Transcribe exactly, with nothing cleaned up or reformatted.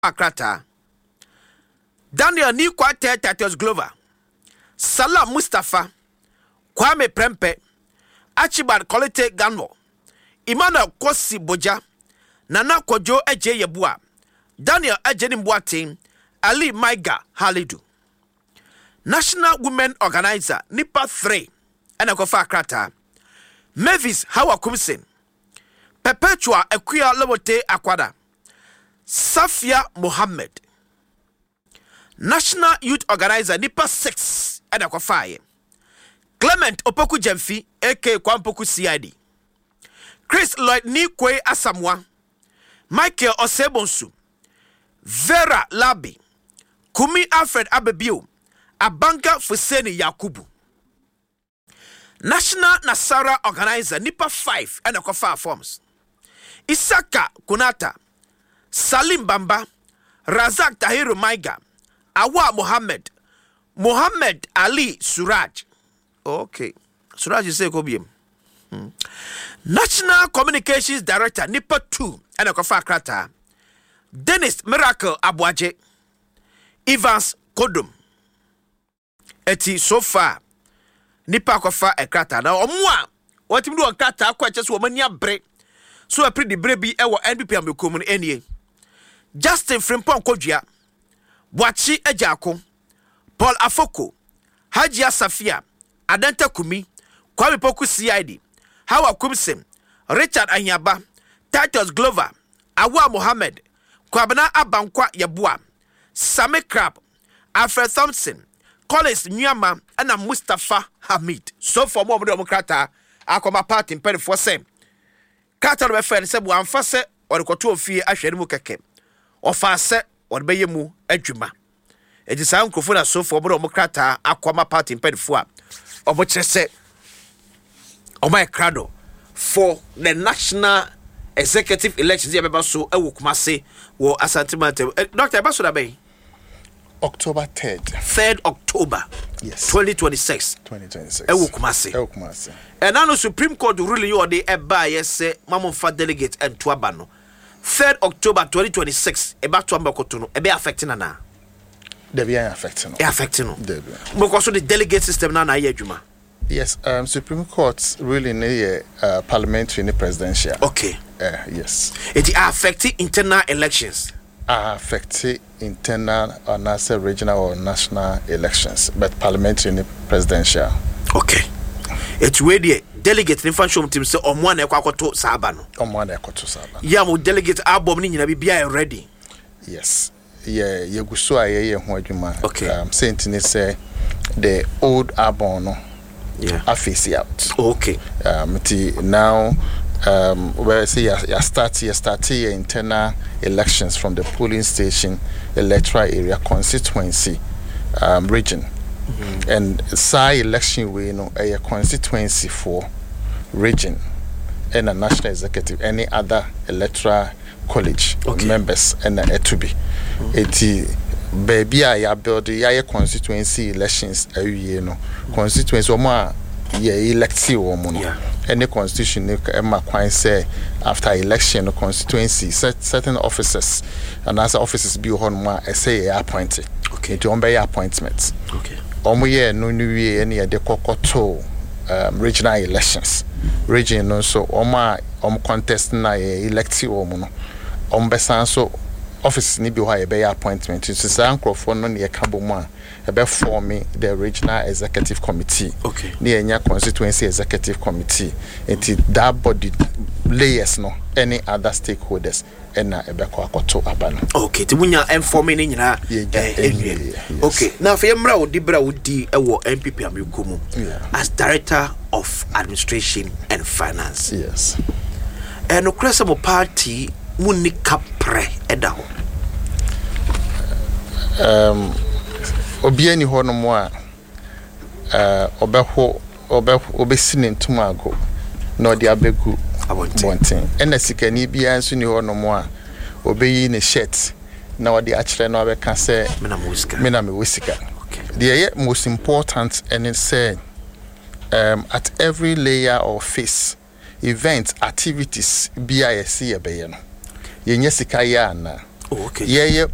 Akrata. Daniel Nikwate Tatios Glover. Salah Mustafa. Kwame Prempe. Archibald Kolete Ganmo. Emmanuel Kosi Boja. Nana Kojo Eje Yebua. Daniel Ejeni Mboate. Ali Maiga Halidu. National Women Organizer Nipa three. Enakofa Akrata. Mavis Hawa Kumsin. Perpetua Equia Lewote Akwada. Safia Mohammed. National Youth Organizer Nipa six Enakofa. Clement Opoku Jemfi aka Kwampoku C I D. Chris Lloyd Nikwe Asamwa. Michael Osebonsu. Vera Labi. Kumi Alfred Abebiu. Abanga Fuseni Yakubu. National Nasara Organizer Nipa five and Akofa forms. Isaka Kunata. Salim Bamba. Razak Tahiru Maiga. Awa Mohammed. Mohammed Ali Suraj. Okay. Suraj is say Kobiem. Hmm. National Communications Director Nipa two and Akofa Krata. Dennis Miracle Abuaje. Evans Kodum. Eti so far Nipa Akofa Ekrata. Na omwa what him do Akrata akwa che so mania bre. So a pretty bre bi e wo N P P amekom no enie. Justin Frimpong Kodua. Bwachi Ejako. Paul Afoko. Hajia Safia. Adanta Kumi. Kwame Poku C I D. Hawa Kumsim. Richard Anyaba. Titus Glover. Awa Mohammed. Kwabena Abankwa Yabua. Same Crab. Alfred Thompson. Collins Nyama and Mustafa Hamid. So for more Democrata, Akoma party in Penny for same. Carter of a friend said one fase or the Kotu of Fee Ashemu Kake. Or Fase or Bayemu Ejuma. It is Uncle Funa so for Democrata, Akoma party in Penny for. Of which I said, oh my crado for the national executive elections. Yeah, so I will come say, well, as a Doctor Basoda Bay. October third. third October. Yes. twenty twenty-six. twenty twenty-six. Ewo Kumasi. Ewo Kumasi. And now the Supreme Court ruling you on the eba yes say mamon fa delegate and tuabano. third October twenty twenty-six. Eba tuamba kotono. Ebe affecting na. They be affecting. E affecting no. They be. Because the delegate system na na yejuma. Yes. Um. Supreme Court ruling is uh, parliamentary and presidential. Okay. Uh, yes. It affecting internal elections. Affecting internal or national, regional or national elections, but parliamentary and presidential. Okay. It's where the delegate in function team say on one ekwakoto sabano. On one ekwato sabano. Yeah, mo delegate album ni nyina bibia ready. Yes. Yeah, you go so aye ye ho adwuma. Okay. Um saying say the old album no. Yeah. I face out. Okay. Um now um where say you start you start your internal elections from the polling station electoral area constituency um region. Mm-hmm. And say election we you know a constituency for region and a national executive any other electoral college okay. members and a to be it baby I build the constituency elections you know constituency or yeah elective woman yeah. Any constitution Emma Quine say after election the constituency set, certain officers and as officers be on more say appointed okay to obey appointments okay omo ye no new year any de kokoto um regional elections region no so omo om contest na elective woman no om besan so office ni bi ho ye be appointment to say ankrofo no ne ka bomu a ebe form the regional executive committee okay ne enya constituency executive committee enti that body layers no any other stakeholders ena ebe ko akoto abano okay ti munya informing ni nyina okay now for yemra wo dibra wo di ewo N P P amekomu as director of administration and finance yes and no cresa mo party munika pre edaho um obiani ho no mo a eh obeho obe obesini ntumago na odi abegu abonten ena sikani bia nso ni ho no mo a obeyi ne shirt na odi akire na obeka se mena musika mena me wusika okay the most important and it say um at every layer of face events activities bia yesi ebe ye no yenye sika ya na okay ye